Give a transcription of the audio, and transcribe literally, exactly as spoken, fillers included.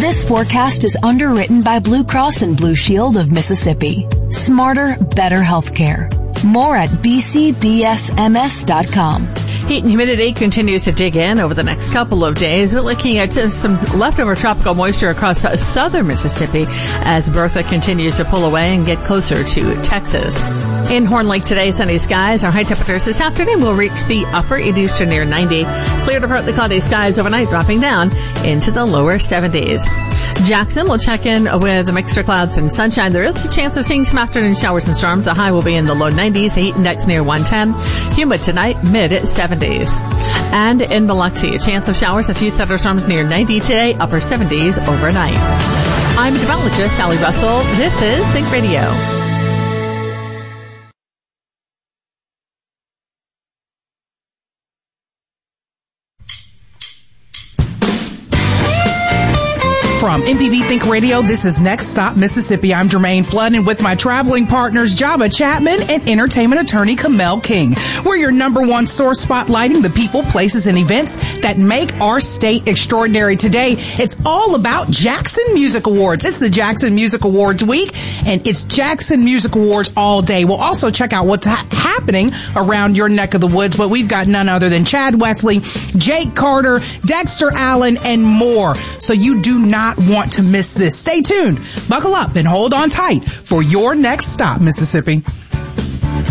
This forecast is underwritten by Blue Cross and Blue Shield of Mississippi. Smarter, better healthcare. More at b c b s m s dot com. Heat and humidity continues to dig in over the next couple of days. We're looking at uh, some leftover tropical moisture across uh, southern Mississippi as Bertha continues to pull away and get closer to Texas. In Horn Lake today, sunny skies. Our high temperatures this afternoon will reach the upper eighties to near ninety. Clear to partly cloudy skies overnight, dropping down into the lower seventies. Jackson will check in with a mixture of clouds and sunshine. There is a chance of seeing some afternoon showers and storms. The high will be in the low nineties. The heat index near one ten. Humid tonight, mid seventies. And in Biloxi, a chance of showers, a few thunderstorms near ninety today, upper seventies overnight. I'm meteorologist Sally Russell. This is Think Radio. From M P B Think Radio, this is Next Stop Mississippi. I'm Jermaine Flood, and with my traveling partners, Jabba Chapman and entertainment attorney Kamel King. We're your number one source spotlighting the people, places, and events that make our state extraordinary. Today, it's all about Jackson Music Awards. It's the Jackson Music Awards week, and it's Jackson Music Awards all day. We'll also check out what's ha- happening around your neck of the woods, but we've got none other than Chad Wesley, Jake Carter, Dexter Allen, and more. So you do not want to miss this. Stay tuned, buckle up, and hold on tight for your next stop, Mississippi.